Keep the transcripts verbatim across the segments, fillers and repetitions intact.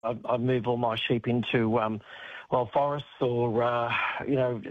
I'd, I'd move all my sheep into, um, well, forests or, uh, you know,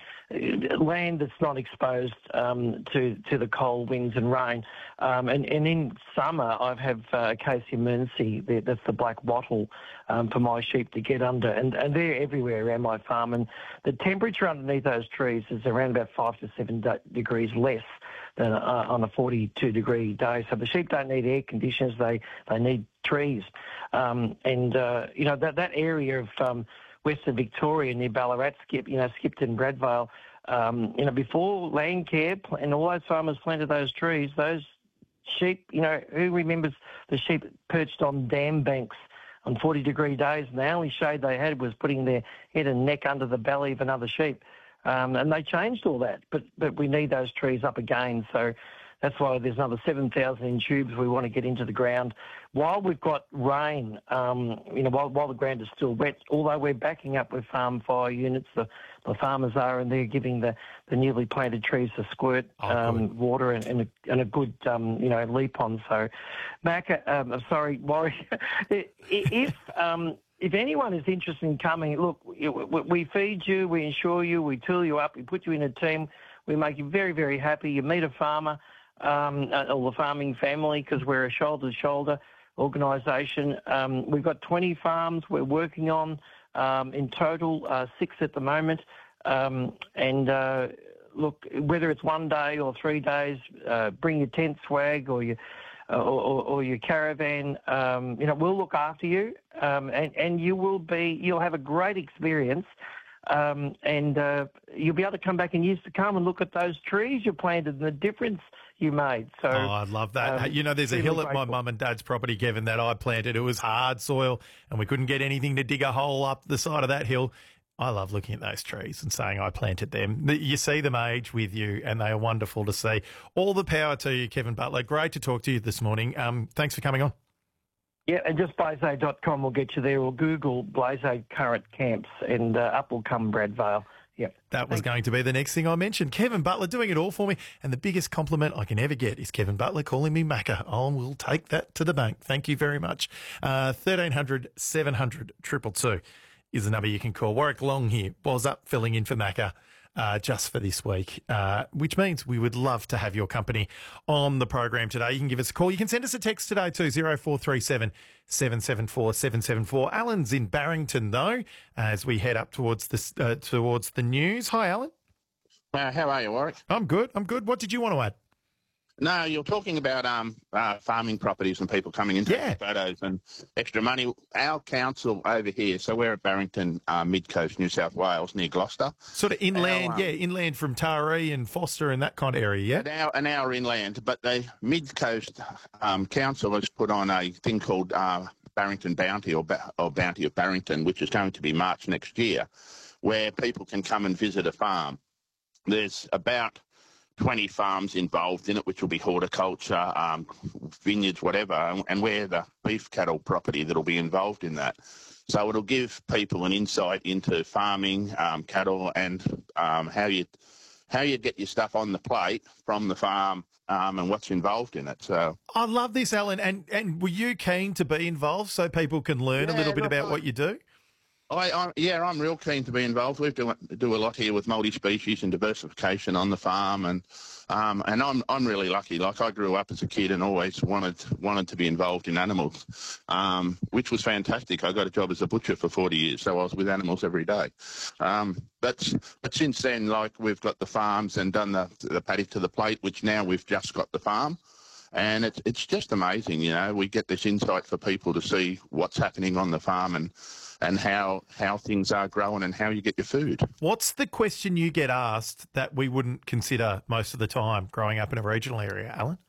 land that's not exposed um, to to the cold winds and rain. Um, and, and in summer, I have uh, Acacia Mearnsey, that's the black wattle, um, for my sheep to get under. And, and they're everywhere around my farm. And the temperature underneath those trees is around about five to seven de- degrees less than uh, on a forty-two degree day. So the sheep don't need air conditioners, they, they need trees. Um, and, uh, you know, that, that area of um, Western Victoria near Ballarat, Skip, you know, Skipton, Bradvale, um, you know, before Landcare and all those farmers planted those trees, those sheep, you know, who remembers the sheep perched on dam banks on forty degree days, and the only shade they had was putting their head and neck under the belly of another sheep. Um, and they changed all that, but but we need those trees up again. So that's why there's another seven thousand in tubes we want to get into the ground while we've got rain, um, you know, while, while the ground is still wet, although we're backing up with farm fire units, the, the farmers are, and they're giving the, the newly planted trees a squirt oh, um, water and, and, a, and a good, um, you know, leap on. So, Mac, um, I'm sorry, Warwick, if... Um, If anyone is interested in coming, look, we feed you, we insure you, we tool you up, we put you in a team, we make you very, very happy. You meet a farmer um, or the farming family because we're a shoulder-to-shoulder organisation. Um, we've got twenty farms we're working on, um, in total, uh, six at the moment. Um, and, uh, look, whether it's one day or three days, uh, bring your tent swag or your... Or, or, or your caravan, um, you know, we'll look after you, um, and, and you will be, you'll have a great experience, um, and uh, you'll be able to come back in years to come and look at those trees you planted and the difference you made. So, oh, I love that. Um, you know, there's a really hill at my grateful. mum and dad's property, Kevin, that I planted. It was hard soil, and we couldn't get anything to dig a hole up the side of that hill. I love looking at those trees and saying I planted them. You see them age with you, and they are wonderful to see. All the power to you, Kevin Butler. Great to talk to you this morning. Um, thanks for coming on. Yeah, and just blazo dot com will get you there, or Google Blazo Current Camps, and uh, up will come Bradvale. Yep. That was Thanks. going to be the next thing I mentioned. Kevin Butler doing it all for me. And the biggest compliment I can ever get is Kevin Butler calling me Macca. Oh, we'll take that to the bank. Thank you very much. Uh, thirteen hundred, seven hundred, two two two is the number you can call. Warwick Long here was up filling in for Macca uh, just for this week, uh, which means we would love to have your company on the program today. You can give us a call. You can send us a text today too, zero four three seven, seven seven four, seven seven four. Alan's in Barrington though, as we head up towards the, uh, towards the news. Hi, Alan. Uh, how are you, Warwick? I'm good. I'm good. What did you want to add? No, you're talking about um, uh, farming properties and people coming in to Yeah. take photos and extra money. Our council over here, so we're at Barrington, uh, Mid-Coast, New South Wales, near Gloucester. Sort of inland, Our, um, yeah, inland from Taree and Foster and that kind of area, yeah? An hour, an hour inland, but the Mid-Coast um, Council has put on a thing called uh, Barrington Bounty or, ba- or Bounty of Barrington, which is going to be March next year, where people can come and visit a farm. There's about twenty farms involved in it, which will be horticulture, um, vineyards, whatever, and, and we're the beef cattle property that'll be involved in that. So it'll give people an insight into farming, um, cattle, and um, how you how you get your stuff on the plate from the farm um, and what's involved in it. So I love this, Alan. And, and were you keen to be involved so people can learn Yeah, a little bit look, about I- what you do? I, I, yeah, I'm real keen to be involved. We do, do a lot here with multi-species and diversification on the farm, and um, and I'm I'm really lucky. Like I grew up as a kid and always wanted wanted to be involved in animals, um, which was fantastic. I got a job as a butcher for forty years, so I was with animals every day. Um, but but since then, like we've got the farms and done the the paddock to the plate, which now we've just got the farm. And it's it's just amazing, you know. We get this insight for people to see what's happening on the farm and and how how things are growing and how you get your food. What's the question you get asked that we wouldn't consider most of the time growing up in a regional area, Alan?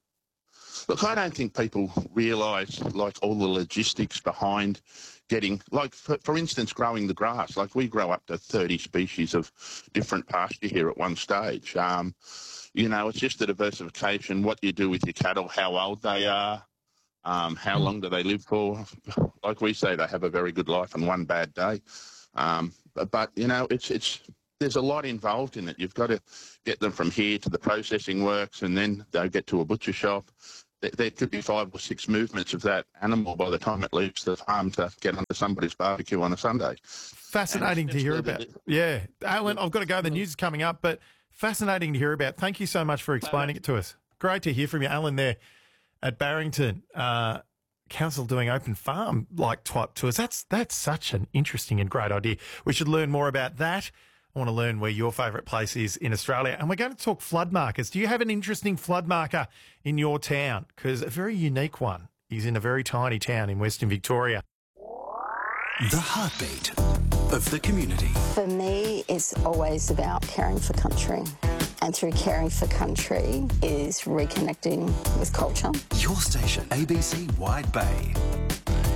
Look, I don't think people realise like all the logistics behind getting, like for, for instance, growing the grass. Like we grow up to thirty species of different pasture here at one stage. Um, you know, it's just the diversification, what you do with your cattle, how old they are. Um, how long do they live for? Like we say, they have a very good life and one bad day. Um, but, but, you know, it's it's there's a lot involved in it. You've got to get them from here to the processing works, and then they get to a butcher shop. th- there could be five or six movements of that animal by the time it leaves the farm to get onto somebody's barbecue on a Sunday. Fascinating to hear about. Yeah. Alan, I've got to go. The news is coming up, but fascinating to hear about. Thank you so much for explaining it to us. Great to hear from you, Alan, there at Barrington. Uh, council doing open farm like type tours. That's that's such an interesting and great idea. We should learn more about that. I want to learn where your favourite place is in Australia. And we're going to talk flood markers. Do you have an interesting flood marker in your town? Because a very unique one is in a very tiny town in Western Victoria. The heartbeat of the community. For me, it's always about caring for country. And through caring for country is reconnecting with culture. Your station, A B C Wide Bay.